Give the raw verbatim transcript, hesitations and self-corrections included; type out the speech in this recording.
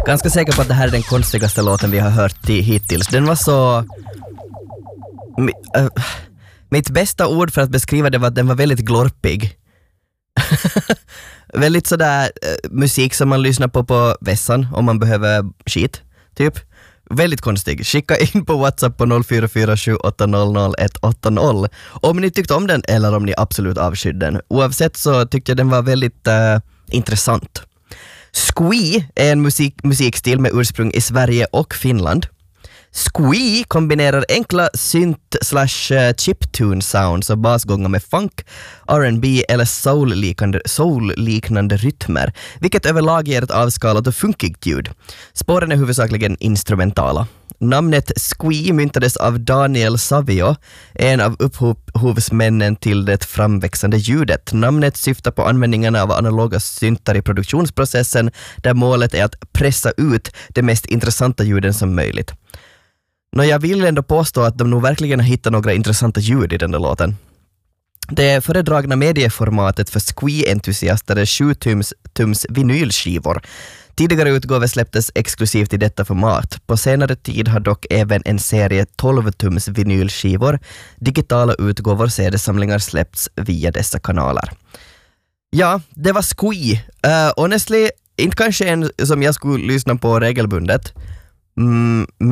Ganska säker på att det här är den konstigaste låten vi har hört till hittills. Den var så... Uh, mitt bästa ord för att beskriva det var att den var väldigt glorpig. Väldigt sådär uh, musik som man lyssnar på på vässan om man behöver skit, typ. Väldigt konstig. Skicka in på WhatsApp på noll fyra fyra sju åtta noll noll ett åtta noll om ni tyckte om den eller om ni absolut avskydde den. Oavsett så tyckte jag den var väldigt uh, intressant. Squee är en musik, musikstil med ursprung i Sverige och Finland. Squee kombinerar enkla synt slash chiptune sounds och basgångar med funk, R and B eller soul-liknande, soul-liknande rytmer, vilket överlag ger ett avskalat och funkigt ljud. Spåren är huvudsakligen instrumentala. Namnet Squee myntades av Daniel Savio, en av upphovsmännen till det framväxande ljudet. Namnet syftar på användningen av analoga syntar i produktionsprocessen där målet är att pressa ut de mest intressanta ljuden som möjligt. Nå, jag vill ändå påstå att de nog verkligen har hittat några intressanta ljud i den där låten. Det föredragna medieformatet för Squee-entusiaster är sju tums vinylskivor. Tidigare utgåvor släpptes exklusivt i detta format. På senare tid har dock även en serie tolv tums vinylskivor, digitala utgåvor, C D-samlingar släppts via dessa kanaler. Ja, det var Squee. Uh, honestly, inte kanske en som jag skulle lyssna på regelbundet. Mm,